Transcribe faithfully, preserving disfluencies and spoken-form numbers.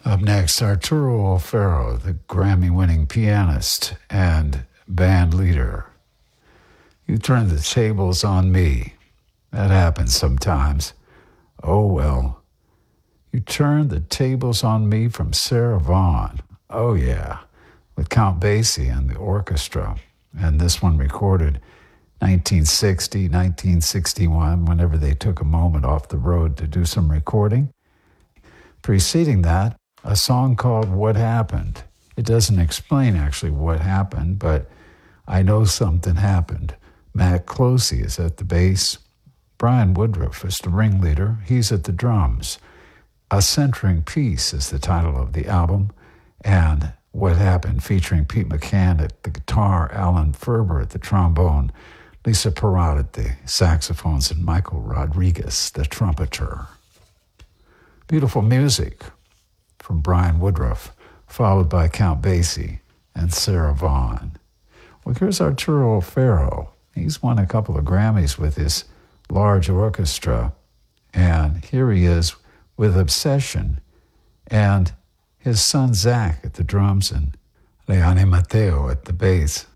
Up next, Arturo Alfaro, the Grammy-winning pianist and band leader. You turned the tables on me. That happens sometimes. Oh, well. You turned the tables on me from Sarah Vaughan. Oh, yeah. With Count Basie and the orchestra. And this one recorded nineteen sixty, nineteen sixty-one, whenever they took a moment off the road to do some recording. Preceding that, a song called What Happened. It doesn't explain actually what happened, but I know something happened. Matt Closey is at the bass. Brian Woodruff is the ringleader. He's at the drums. A Centering Piece is the title of the album. And What Happened, featuring Pete McCann at the guitar, Alan Ferber at the trombone, Lisa Perrott at the saxophones, and Michael Rodriguez, the trumpeter. Beautiful music from Brian Woodruff, followed by Count Basie and Sarah Vaughan. Well, here's Arturo Alfaro. He's won a couple of Grammys with his large orchestra, and here he is with Obsession, and his son Zach at the drums and Leone Mateo at the bass.